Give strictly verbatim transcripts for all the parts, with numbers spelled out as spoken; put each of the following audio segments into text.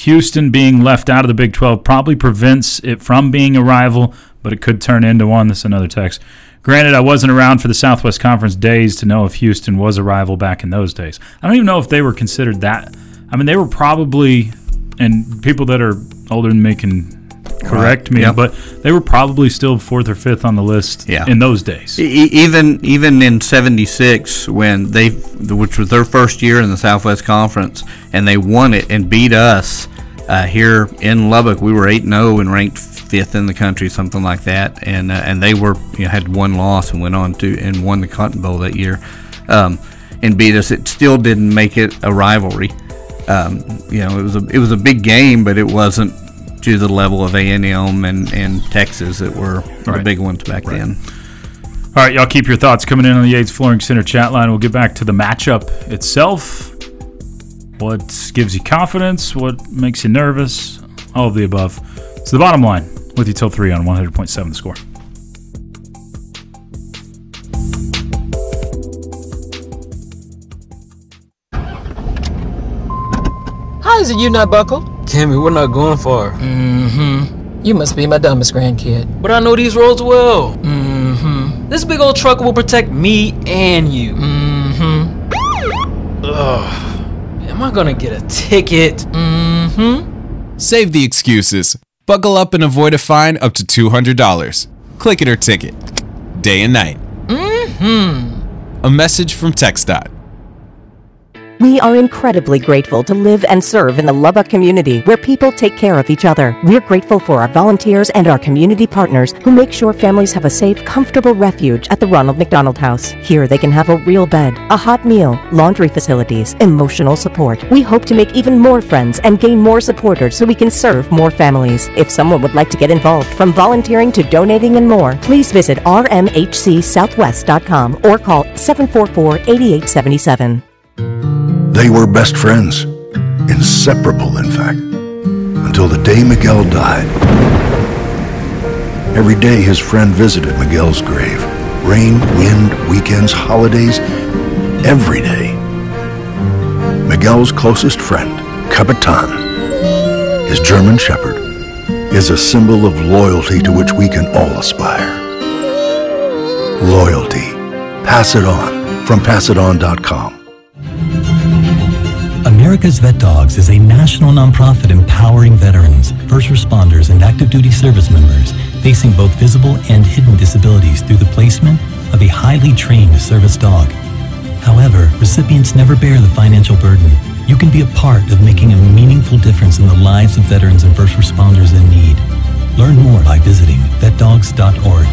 Houston being left out of the Big twelve probably prevents it from being a rival, but it could turn into one. This is another text. Granted, I wasn't around for the Southwest Conference days to know if Houston was a rival back in those days. I don't even know if they were considered that. I mean, they were probably, and people that are older than me can correct me, yep. but they were probably still fourth or fifth on the list yeah. in those days. E- even even in seventy-six, when they, which was their first year in the Southwest Conference, and they won it and beat us uh, here in Lubbock. We were eight and zero and ranked fifth in the country, something like that, and uh, and they were you know, had one loss and went on to and won the Cotton Bowl that year, um, and beat us. It still didn't make it a rivalry. Um, you know, it was a it was a big game, but it wasn't to the level of A and M and, and Texas that were right. the big ones back right. then. All right, y'all keep your thoughts coming in on the Yates Flooring Center chat line. We'll get back to the matchup itself. What gives you confidence? What makes you nervous? All of the above. It's the bottom line with you till three on one hundred point seven The Score. How is it you not buckled? Cammy, we're not going far. Mm-hmm. You must be my dumbest grandkid. But I know these roads well. Mm-hmm. This big old truck will protect me and you. Mm-hmm. Ugh. Am I gonna get a ticket? Mm-hmm. Save the excuses. Buckle up and avoid a fine up to two hundred dollars. Click it or ticket. Day and night. Mm-hmm. A message from TxDOT. We are incredibly grateful to live and serve in the Lubbock community where people take care of each other. We're grateful for our volunteers and our community partners who make sure families have a safe, comfortable refuge at the Ronald McDonald House. Here they can have a real bed, a hot meal, laundry facilities, emotional support. We hope to make even more friends and gain more supporters so we can serve more families. If someone would like to get involved, from volunteering to donating and more, please visit r m h c southwest dot com or call seven four four, eight eight seven seven. They were best friends, inseparable in fact, until the day Miguel died. Every day his friend visited Miguel's grave. Rain, wind, weekends, holidays, every day. Miguel's closest friend, Capitan, his German Shepherd, is a symbol of loyalty to which we can all aspire. Loyalty. Pass it on from pass it on dot com. America's Vet Dogs is a national nonprofit empowering veterans, first responders, and active duty service members facing both visible and hidden disabilities through the placement of a highly trained service dog. However, recipients never bear the financial burden. You can be a part of making a meaningful difference in the lives of veterans and first responders in need. Learn more by visiting vet dogs dot org.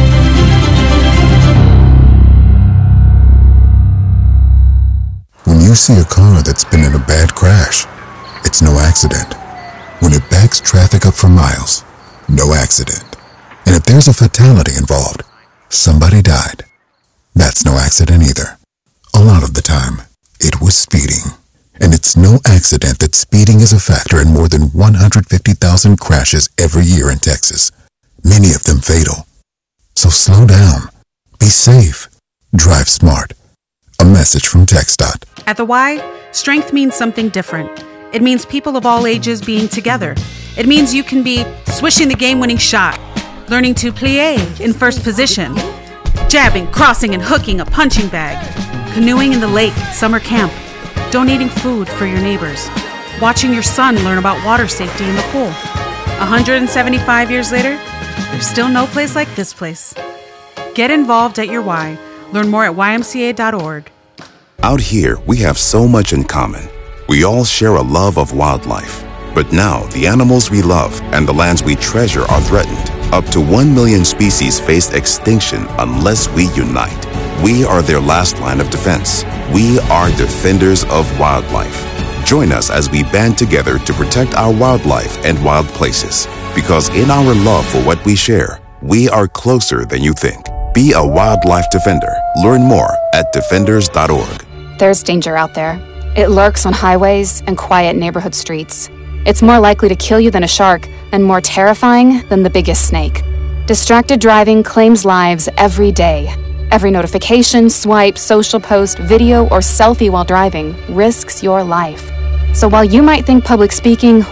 When you see a car that's been in a bad crash, it's no accident. When it backs traffic up for miles, no accident. And if there's a fatality involved, somebody died, that's no accident either. A lot of the time, it was speeding. And it's no accident that speeding is a factor in more than one hundred fifty thousand crashes every year in Texas, many of them fatal. So slow down, be safe, drive smart. A message from TxDOT. At the Y, strength means something different. It means people of all ages being together. It means you can be swishing the game-winning shot, learning to plie in first position, jabbing, crossing, and hooking a punching bag, canoeing in the lake at summer camp, donating food for your neighbors, watching your son learn about water safety in the pool. one hundred seventy-five years later, there's still no place like this place. Get involved at your Y. Learn more at y m c a dot org. Out here, we have so much in common. We all share a love of wildlife. But now, the animals we love and the lands we treasure are threatened. Up to one million species face extinction unless we unite. We are their last line of defense. We are defenders of wildlife. Join us as we band together to protect our wildlife and wild places. Because in our love for what we share, we are closer than you think. Be a wildlife defender. Learn more at defenders dot org. There's danger out there. It lurks on highways and quiet neighborhood streets. It's more likely to kill you than a shark, and more terrifying than the biggest snake. Distracted driving claims lives every day. Every notification, swipe, social post, video, or selfie while driving risks your life. So while you might think public speaking